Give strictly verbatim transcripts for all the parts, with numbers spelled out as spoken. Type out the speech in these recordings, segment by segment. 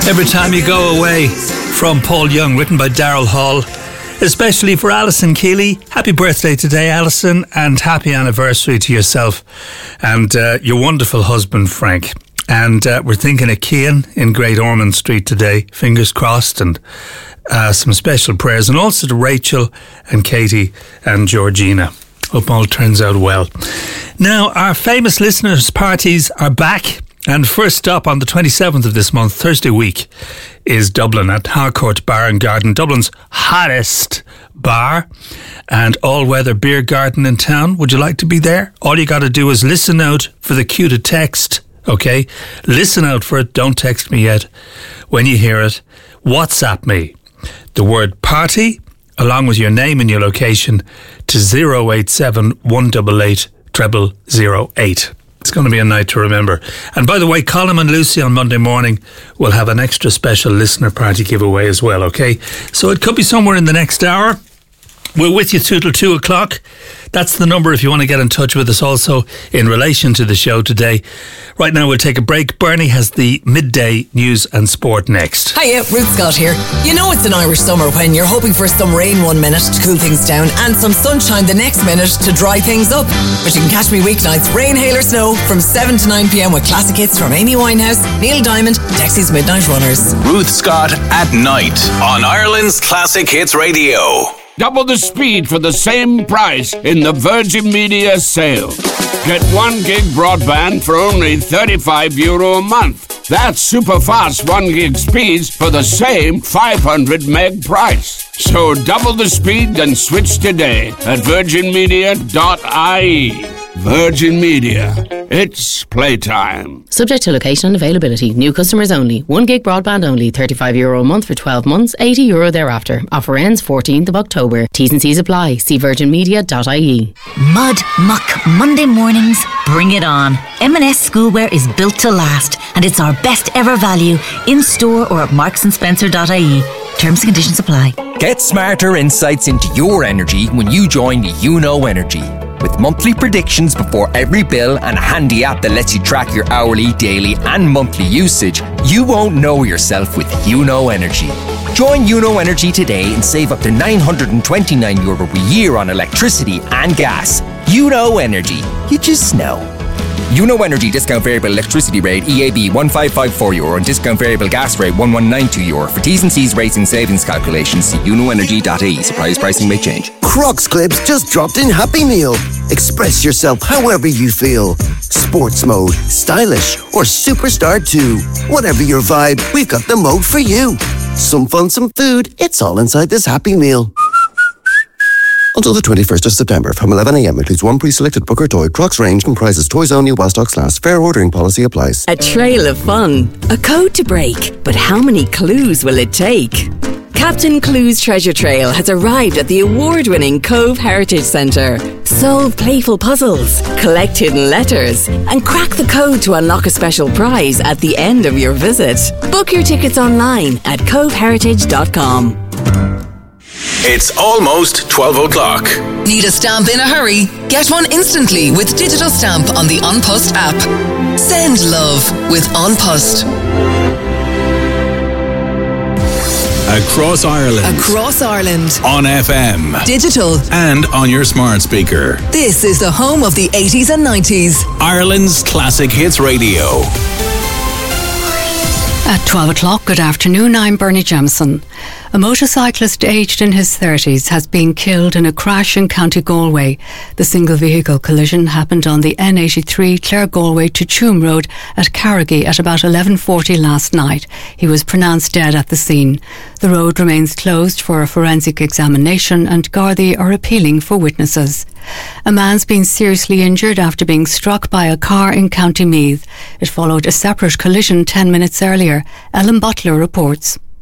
Every Time You Go Away from Paul Young, written by Daryl Hall, especially for Alison Keeley. Happy birthday today, Alison, and happy anniversary to yourself and uh, your wonderful husband, Frank. And uh, we're thinking of Cian in Great Ormond Street today, fingers crossed, and uh, some special prayers, and also to Rachel and Katie and Georgina. Hope all turns out well. Now, our famous listeners' parties are back. And first stop on the twenty-seventh of this month, Thursday week, is Dublin at Harcourt Bar and Garden, Dublin's hottest bar and all-weather beer garden in town. Would you like to be there? All you got to do is listen out for the cue to text, okay? Listen out for it. Don't text me yet. When you hear it, WhatsApp me the word party along with your name and your location to zero eight seven, one eight eight, zero zero zero eight. It's going to be a night to remember. And by the way, Colin and Lucy on Monday morning will have an extra special listener party giveaway as well, okay? So it could be somewhere in the next hour. We're with you through till two o'clock. That's the number if you want to get in touch with us also in relation to the show today. Right now we'll take a break. Bernie has the midday news and sport next. Hiya, Ruth Scott here. You know it's an Irish summer when you're hoping for some rain one minute to cool things down and some sunshine the next minute to dry things up. But you can catch me weeknights, rain, hail or snow, from seven to nine p.m. with classic hits from Amy Winehouse, Neil Diamond, Dexy's Midnight Runners. Ruth Scott at night on Ireland's Classic Hits Radio. Double the speed for the same price in the Virgin Media sale. Get one gig broadband for only thirty-five euro a month. That's super fast one gig speeds for the same five hundred meg price. So double the speed and switch today at virgin media dot I E. Virgin Media. It's playtime. Subject to location and availability. New customers only. One gig broadband only. thirty-five euro a month for twelve months. eighty euro thereafter. Offer ends fourteenth of October. T's and C's apply. See virgin media dot I E. Mud, muck, Monday mornings, bring it on. M and S Schoolwear is built to last, and it's our best ever value in store or at marks and spencer dot I E. Terms and conditions apply. Get smarter insights into your energy when you join UNO Energy. With monthly predictions before every bill and a handy app that lets you track your hourly, daily and monthly usage, you won't know yourself with UNO Energy. Join UNO Energy today and save up to nine hundred twenty-nine euro a year on electricity and gas. UNO Energy. You just know. UNO Energy discount variable electricity rate E A B one five five four euro and discount variable gas rate one one nine two euro. For T's and C's rates and savings calculations, see uno energy dot I E. Surprise pricing may change. Crocs clips just dropped in Happy Meal. Express yourself however you feel. Sports mode, stylish, or superstar too. Whatever your vibe, we've got the mode for you. Some fun, some food, it's all inside this Happy Meal. Until the twenty-first of September, from eleven a.m. includes one pre-selected Booker toy. Crocs range comprises toys only while stocks last. Fair ordering policy applies. A trail of fun, a code to break, but how many clues will it take? Captain Clue's Treasure Trail has arrived at the award-winning Cove Heritage Centre. Solve playful puzzles, collect hidden letters, and crack the code to unlock a special prize at the end of your visit. Book your tickets online at cove heritage dot com. It's almost twelve o'clock. Need a stamp in a hurry? Get one instantly with Digital Stamp on the An Post app. Send love with An Post. Across Ireland. Across Ireland. On F M. Digital. And on your smart speaker. This is the home of the eighties and nineties. Ireland's Classic Hits Radio. At twelve o'clock, good afternoon, I'm Bernie Jamieson. A motorcyclist aged in his thirties has been killed in a crash in County Galway. The single vehicle collision happened on the N eighty-three Clare Galway to Tuam Road at Carrigy at about eleven forty last night. He was pronounced dead at the scene. The road remains closed for a forensic examination and Gardaí are appealing for witnesses. A man's been seriously injured after being struck by a car in County Meath. It followed a separate collision ten minutes earlier. Ellen Butler reports.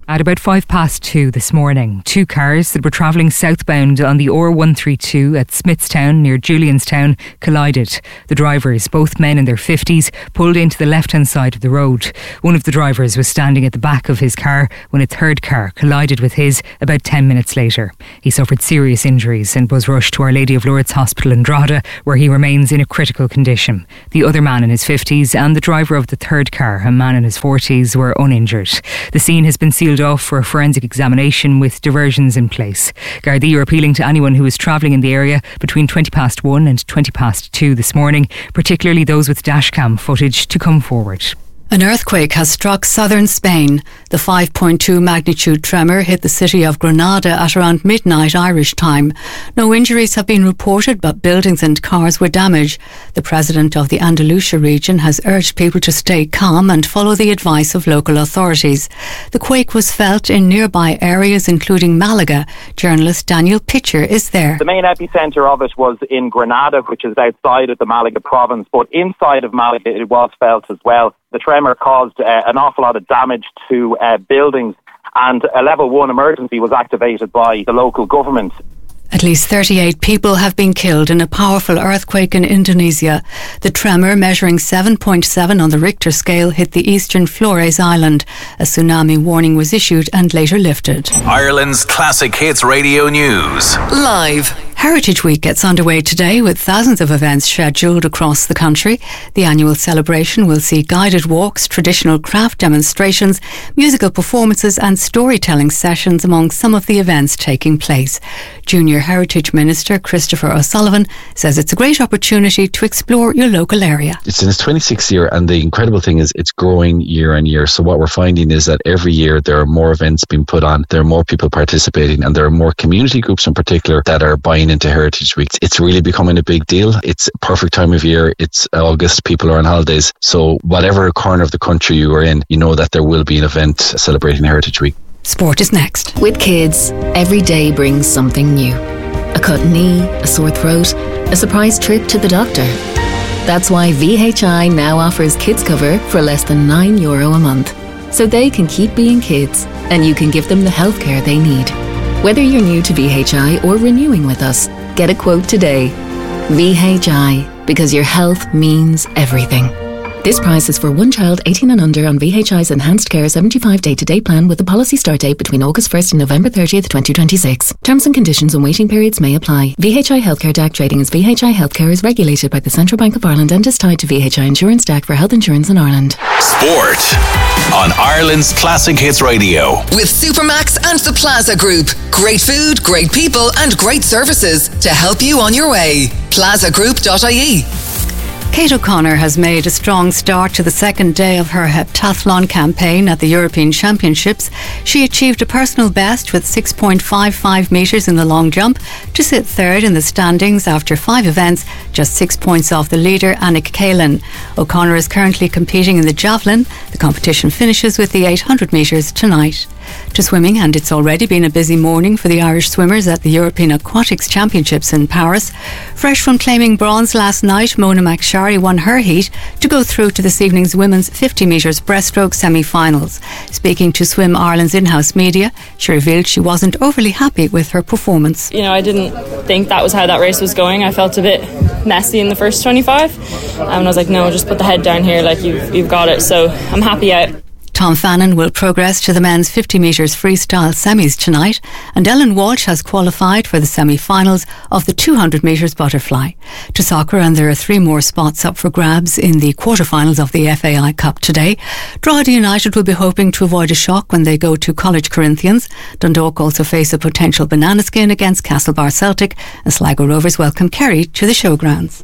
At about five past two this morning, two cars that were travelling southbound on the O R one thirty-two at Smithstown near Julianstown collided. The drivers, both men in their fifties, pulled into the left-hand side of the road. One of the drivers was standing at the back of his car when a third car collided with his about ten minutes later. He suffered serious injuries and was rushed to Our Lady of Lourdes Hospital in Drogheda, where he remains in a critical condition. The other man in his fifties and the driver of the third car, a man in his forties, were uninjured. The scene has been sealed off for a forensic examination with diversions in place. Gardaí are appealing to anyone who is travelling in the area between twenty past one and twenty past two this morning, particularly those with dashcam footage, to come forward. An earthquake has struck southern Spain. The five point two magnitude tremor hit the city of Granada at around midnight Irish time. No injuries have been reported, but buildings and cars were damaged. The president of the Andalusia region has urged people to stay calm and follow the advice of local authorities. The quake was felt in nearby areas, including Malaga. Journalist Daniel Pitcher is there. The main epicentre of it was in Granada, which is outside of the Malaga province, but inside of Malaga it was felt as well. The tremor caused uh, an awful lot of damage to uh, buildings, and a level one emergency was activated by the local government. At least thirty-eight people have been killed in a powerful earthquake in Indonesia. The tremor, measuring seven point seven on the Richter scale, hit the eastern Flores Island. A tsunami warning was issued and later lifted. Ireland's Classic Hits Radio News. Live. Heritage Week gets underway today with thousands of events scheduled across the country. The annual celebration will see guided walks, traditional craft demonstrations, musical performances and storytelling sessions among some of the events taking place. Junior Heritage Minister Christopher O'Sullivan says it's a great opportunity to explore your local area. It's in its twenty-sixth year, and the incredible thing is it's growing year on year. So what we're finding is that every year there are more events being put on, there are more people participating, and there are more community groups in particular that are buying into Heritage Week. It's really becoming a big deal. It's a perfect time of year. It's August, people are on holidays. So whatever corner of the country you are in, you know that there will be an event celebrating Heritage Week. Sport is next. With kids, every day brings something new. A cut knee, a sore throat, a surprise trip to the doctor. That's why V H I now offers kids cover for less than nine euro a month. So they can keep being kids and you can give them the healthcare they need. Whether you're new to V H I or renewing with us, get a quote today. V H I, because your health means everything. This price is for one child eighteen and under on V H I's Enhanced Care seventy-five day-to-day plan with a policy start date between August first and November thirtieth, twenty twenty-six. Terms and conditions and waiting periods may apply. V H I Healthcare D A C trading as V H I Healthcare is regulated by the Central Bank of Ireland and is tied to V H I Insurance D A C for health insurance in Ireland. Sport on Ireland's Classic Hits Radio. With Supermax and the Plaza Group. Great food, great people and great services to help you on your way. plaza group dot I E. Kate O'Connor has made a strong start to the second day of her heptathlon campaign at the European Championships. She achieved a personal best with six point five five metres in the long jump to sit third in the standings after five events, just six points off the leader, Annick Kaelin. O'Connor is currently competing in the javelin. The competition finishes with the eight hundred metres tonight. To swimming, and it's already been a busy morning for the Irish swimmers at the European Aquatics Championships in Paris. Fresh from claiming bronze last night, Mona McSharry won her heat to go through to this evening's women's fifty metres breaststroke semi-finals. Speaking to Swim Ireland's in-house media, she revealed she wasn't overly happy with her performance. You know, I didn't think that was how that race was going. I felt a bit messy in the first twenty-five, and I was like, no, just put the head down here, like you've, you've got it. So I'm happy out. Tom Fannin will progress to the men's fifty metres freestyle semis tonight, and Ellen Walsh has qualified for the semi-finals of the two hundred metres butterfly. To soccer, and there are three more spots up for grabs in the quarter-finals of the F A I Cup today. Drogheda United will be hoping to avoid a shock when they go to College Corinthians. Dundalk also face a potential banana skin against Castlebar Celtic, and Sligo Rovers welcome Kerry to the showgrounds.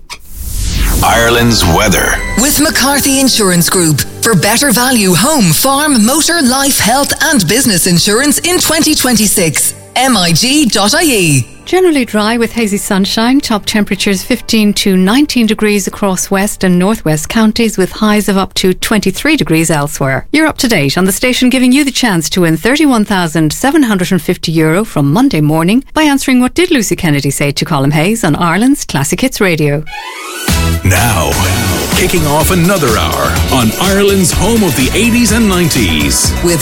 Ireland's weather. With McCarthy Insurance Group. For better value home, farm, motor, life, health and business insurance in twenty twenty-six. M I G dot I E. Generally dry with hazy sunshine, top temperatures fifteen to nineteen degrees across west and northwest counties with highs of up to twenty-three degrees elsewhere. You're up to date on the station giving you the chance to win thirty-one thousand seven hundred fifty euro from Monday morning by answering what did Lucy Kennedy say to Colm Hayes on Ireland's Classic Hits Radio. Now, kicking off another hour on Ireland's home of the eighties and nineties. With